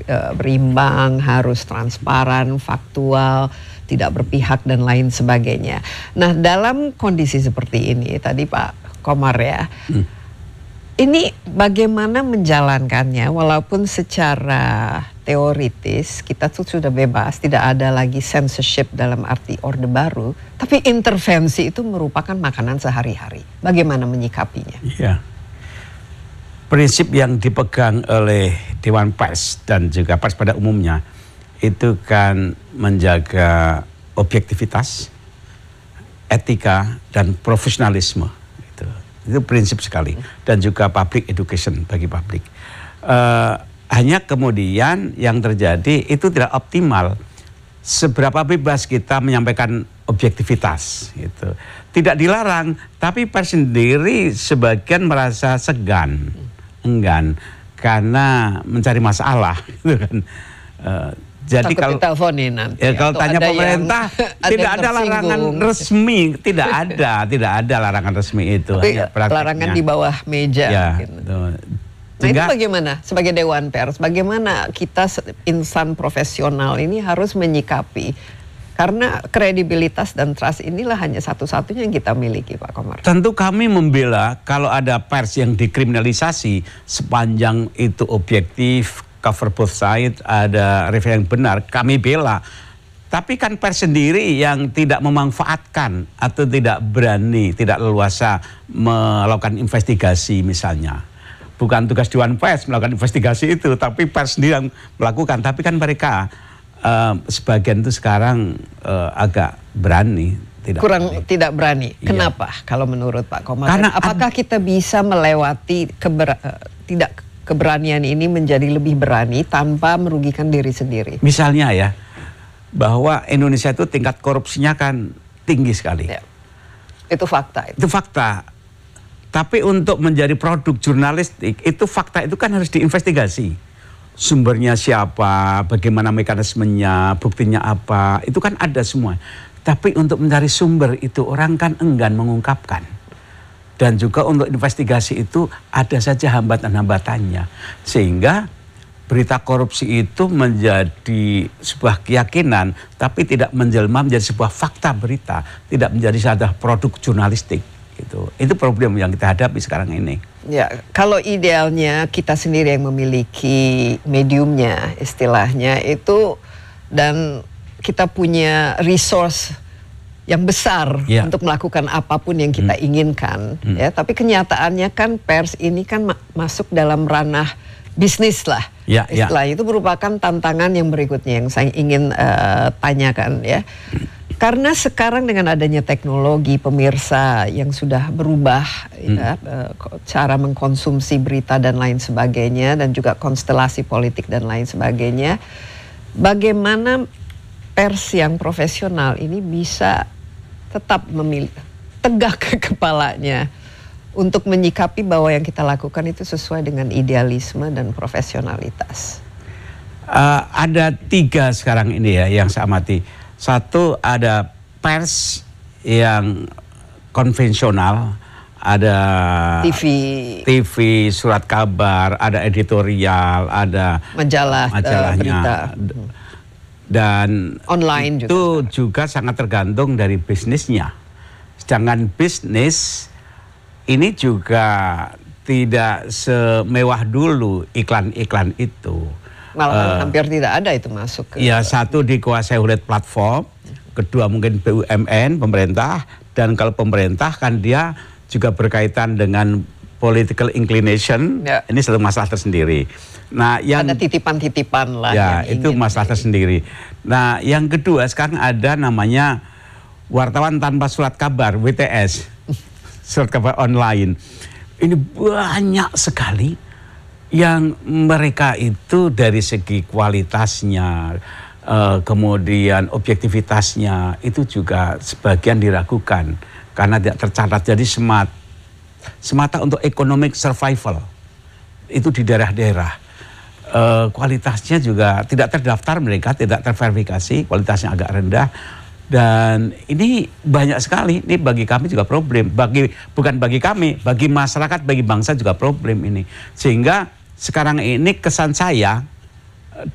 berimbang, harus transparan, faktual, tidak berpihak dan lain sebagainya. Nah, dalam kondisi seperti ini tadi Pak Komar ya, ini bagaimana menjalankannya walaupun secara teoritis kita tuh sudah bebas, tidak ada lagi censorship dalam arti Orde Baru, tapi intervensi itu merupakan makanan sehari-hari. Bagaimana menyikapinya? Iya. Prinsip yang dipegang oleh Dewan Pers dan juga pers pada umumnya itu kan menjaga objektivitas, etika, dan profesionalisme. Itu prinsip sekali. Dan juga public education bagi publik. Hanya kemudian yang terjadi itu tidak optimal. Seberapa bebas kita menyampaikan objektivitas. Gitu. Tidak dilarang, tapi pers sendiri sebagian merasa segan, enggan, karena mencari masalah. Gitu kan. Jadi kalau nanti, ya, kalau tanya pemerintah tidak ada larangan resmi, tidak ada larangan resmi itu. Tapi larangan di bawah meja. Ya, gitu. Nah itu bagaimana sebagai Dewan Pers, bagaimana kita insan profesional ini harus menyikapi, karena kredibilitas dan trust inilah hanya satu-satunya yang kita miliki, Pak Komar. Tentu kami membela kalau ada pers yang dikriminalisasi sepanjang itu objektif, cover both side, ada review yang benar, kami bela. Tapi kan pers sendiri yang tidak memanfaatkan atau tidak berani, tidak leluasa melakukan investigasi misalnya. Bukan tugas Dewan Pers melakukan investigasi itu, tapi pers sendiri yang melakukan. Tapi kan mereka sebagian itu sekarang agak berani. Tidak berani. Kenapa? Iya. Kalau menurut Pak Komar, apakah kita bisa melewati keberanian ini menjadi lebih berani tanpa merugikan diri sendiri? Misalnya ya, bahwa Indonesia itu tingkat korupsinya kan tinggi sekali. Ya. Itu fakta. Itu fakta. Tapi untuk menjadi produk jurnalistik, itu fakta itu kan harus diinvestigasi. Sumbernya siapa, bagaimana mekanismenya, buktinya apa, itu kan ada semua. Tapi untuk mencari sumber itu orang kan enggan mengungkapkan. Dan juga untuk investigasi itu ada saja hambatan-hambatannya. Sehingga berita korupsi itu menjadi sebuah keyakinan, tapi tidak menjelma menjadi sebuah fakta berita, tidak menjadi satu produk jurnalistik. Itu problem yang kita hadapi sekarang ini. Ya, kalau idealnya kita sendiri yang memiliki mediumnya, istilahnya itu, dan kita punya resource yang besar untuk melakukan apapun yang kita inginkan, ya. Tapi kenyataannya kan pers ini kan masuk dalam ranah bisnis lah, istilahnya. Itu merupakan tantangan yang berikutnya yang saya ingin tanyakan, ya. Karena sekarang dengan adanya teknologi, pemirsa yang sudah berubah, ya, cara mengkonsumsi berita dan lain sebagainya, dan juga konstelasi politik dan lain sebagainya, bagaimana pers yang profesional ini bisa tetap tegak ke kepalanya untuk menyikapi bahwa yang kita lakukan itu sesuai dengan idealisme dan profesionalitas? Ada 3 sekarang ini ya yang saya amati. Satu, ada pers yang konvensional, ada TV, surat kabar, ada editorial, ada majalahnya, berita. Dan online itu juga sangat tergantung dari bisnisnya. Sedangkan bisnis ini juga tidak semewah dulu iklan-iklan itu. Malah hampir tidak ada itu masuk ke... Ya, satu dikuasai oleh platform, kedua mungkin BUMN, pemerintah, dan kalau pemerintah kan dia juga berkaitan dengan political inclination, ini selalu masalah tersendiri. Nah, yang ada titipan-titipan lah. Ya, itu masalah tersendiri. Nah, yang kedua sekarang ada namanya wartawan tanpa surat kabar, WTS, surat kabar online. Ini banyak sekali yang mereka itu dari segi kualitasnya, kemudian objektivitasnya itu juga sebagian diragukan karena tidak tercatat. Jadi semata untuk economic survival itu di daerah-daerah. Kualitasnya juga tidak terdaftar, mereka tidak terverifikasi, kualitasnya agak rendah. Dan ini banyak sekali, ini bagi kami juga problem, bukan bagi kami, bagi masyarakat, bagi bangsa juga problem ini. Sehingga sekarang ini kesan saya